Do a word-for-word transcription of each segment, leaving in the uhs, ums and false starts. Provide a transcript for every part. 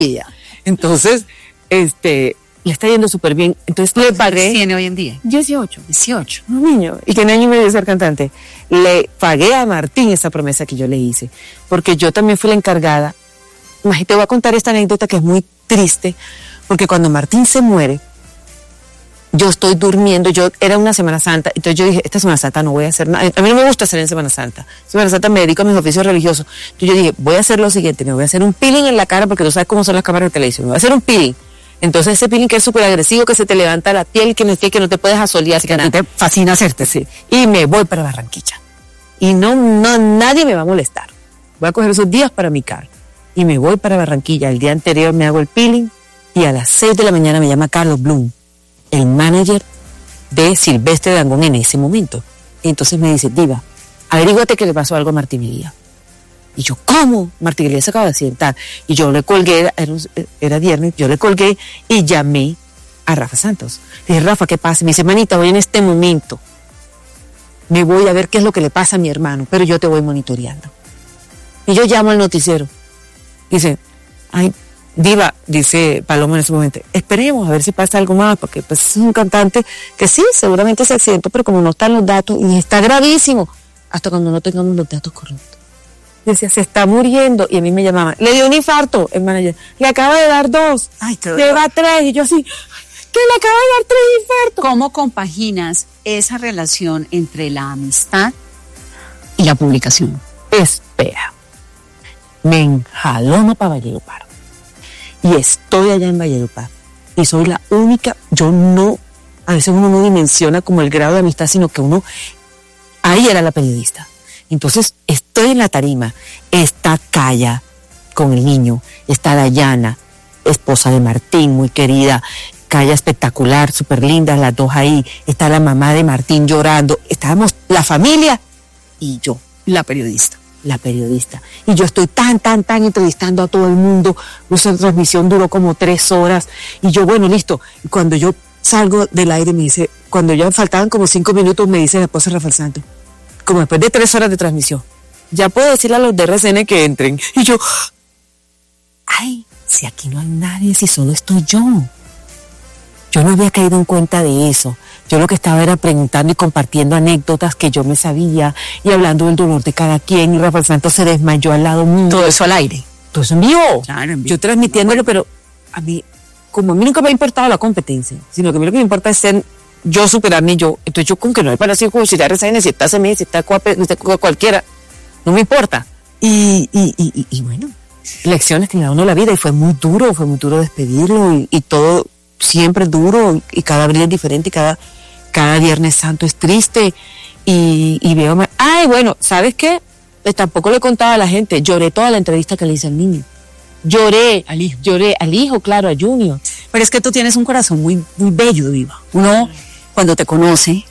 Entonces, este, le está yendo súper bien. Entonces le pagué. ¿Tiene hoy en día? dieciocho. dieciocho. Un niño. Y tiene año y medio de ser cantante. Le pagué a Martín esa promesa que yo le hice. Porque yo también fui la encargada. Imagínate, te voy a contar esta anécdota que es muy triste. Porque cuando Martín se muere, yo estoy durmiendo, yo era una Semana Santa, entonces yo dije, esta Semana Santa no voy a hacer nada, a mí no me gusta hacer en Semana Santa, Semana Santa me dedico a mis oficios religiosos, entonces yo dije, voy a hacer lo siguiente, me voy a hacer un peeling en la cara, porque tú sabes cómo son las cámaras de televisión, me voy a hacer un peeling, entonces ese peeling que es súper agresivo, que se te levanta la piel, que no, que no te puedes asolear, que a ti te fascina hacerte, sí, y me voy para Barranquilla, y no, no, nadie me va a molestar, voy a coger esos días para mi cara, y me voy para Barranquilla, el día anterior me hago el peeling, y a las seis de la mañana me llama Carlos Bloom, el manager de Silvestre Dangond en ese momento. Y entonces me dice, Diva, averíguate que le pasó algo a Martín Elías. Y yo, ¿cómo? Martín Elías se acaba de accidentar. Y yo le colgué, era, era viernes, yo le colgué y llamé a Rafa Santos. Le dije, Rafa, ¿qué pasa? Me dice, manita, hoy en este momento me voy a ver qué es lo que le pasa a mi hermano, pero yo te voy monitoreando. Y yo llamo al noticiero. Dice, ay, Diva, dice Paloma en ese momento, esperemos a ver si pasa algo más, porque pues es un cantante que sí, seguramente se accidentó, pero como no están los datos, y está gravísimo, hasta cuando no tengamos los datos correctos. Decía, se está muriendo, y a mí me llamaban, le dio un infarto, el manager, le acaba de dar dos, Ay, le va tres, y yo así, que le acaba de dar tres infartos. ¿Cómo compaginas esa relación entre la amistad y la publicación? Espera, me enjalono para Valledupar. Y estoy allá en Valledupar. Y soy la única, yo no, a veces uno no dimensiona como el grado de amistad, sino que uno, ahí era la periodista. Entonces, estoy en la tarima, está Calla con el niño, está Dayana, esposa de Martín, muy querida, Calla espectacular, súper linda, las dos ahí, está la mamá de Martín llorando, estábamos la familia y yo, La periodista. la periodista. Y yo estoy tan, tan, tan entrevistando a todo el mundo. Nuestra transmisión duró como tres horas. Y yo, bueno, listo. Y cuando yo salgo del aire, me dice, cuando ya faltaban como cinco minutos, me dice la esposa de Rafael Santos, como después de tres horas de transmisión, ya puedo decirle a los de R C N que entren. Y yo, ay, si aquí no hay nadie, si solo estoy yo. Yo no había caído en cuenta de eso. Yo lo que estaba era preguntando y compartiendo anécdotas que yo me sabía y hablando del dolor de cada quien, y Rafael Santos se desmayó al lado mío. Todo eso al aire. Todo eso en vivo. Claro, en vivo. Yo transmitiéndolo, pero a mí, como a mí nunca me ha importado la competencia, sino que a mí lo que me importa es ser yo, superarme yo. Entonces yo como que no hay para así como si está R C N, si está C M, si está cualquiera, no me importa. Y, y, y, y bueno, lecciones que me da uno la vida, y fue muy duro, fue muy duro despedirlo, y, y todo siempre es duro, y cada abril es diferente, y cada... cada Viernes Santo es triste, y, y veo... Ay, bueno, ¿sabes qué? Pues tampoco le contaba a la gente, lloré toda la entrevista que le hice al niño. Lloré, Al hijo. lloré, al hijo, claro, a Junior. Pero es que tú tienes un corazón muy, muy bello, Diva. Uno, cuando te conoce,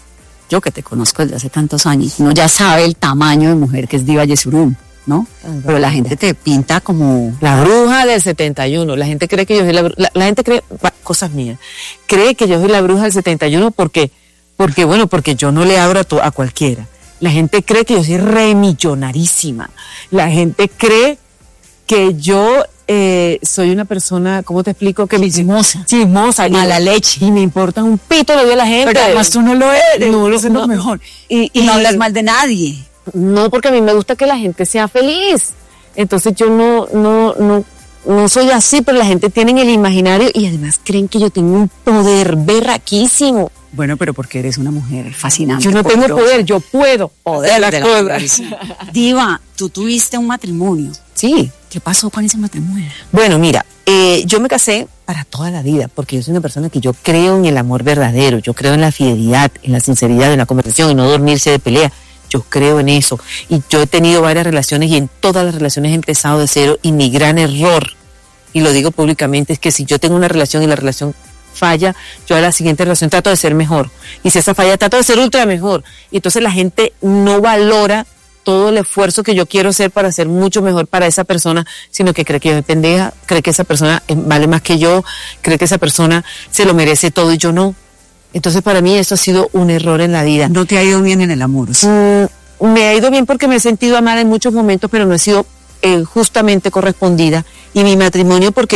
yo que te conozco desde hace tantos años, uno ya sabe el tamaño de mujer que es Diva Yesurum, ¿no? Ay, Pero la gente te pinta como... La bruja del setenta y uno, la gente cree que yo soy la bruja, la, la gente cree, cosas mías, cree que yo soy la bruja del setenta y uno porque, porque bueno, porque yo no le abro a, to, a cualquiera. La gente cree que yo soy re millonarísima. La gente cree que yo eh, soy una persona, ¿cómo te explico? Que Chismosa. Chismosa. Mala leche. Y me importa un pito lo de la gente. Pero además tú no lo eres. No, Eso es no. lo mejor. Y, Y no hablas mal de nadie. No, porque a mí me gusta que la gente sea feliz. Entonces yo no, no, no, no soy así, pero la gente tiene el imaginario y además creen que yo tengo un poder berraquísimo. Bueno, pero porque eres una mujer fascinante. Yo no tengo poderosa. poder, yo puedo Poder hacer de las la cosas. mujer. Diva, tú tuviste un matrimonio. Sí. ¿Qué pasó con ese matrimonio? Bueno, mira, eh, yo me casé para toda la vida, porque yo soy una persona que yo creo en el amor verdadero, yo creo en la fidelidad, en la sinceridad, en la conversación, en no dormirse de pelea. Yo creo en eso. Y yo he tenido varias relaciones y en todas las relaciones he empezado de cero, y mi gran error, y lo digo públicamente, es que si yo tengo una relación y la relación falla, yo a la siguiente relación trato de ser mejor. Y si esa falla, trato de ser ultra mejor. Y entonces la gente no valora todo el esfuerzo que yo quiero hacer para ser mucho mejor para esa persona, sino que cree que yo soy pendeja, cree que esa persona vale más que yo, cree que esa persona se lo merece todo y yo no. Entonces para mí eso ha sido un error en la vida. No te ha ido bien en el amor. ¿Sí? Mm, me ha ido bien porque me he sentido amada en muchos momentos, pero no he sido eh, justamente correspondida, y mi matrimonio porque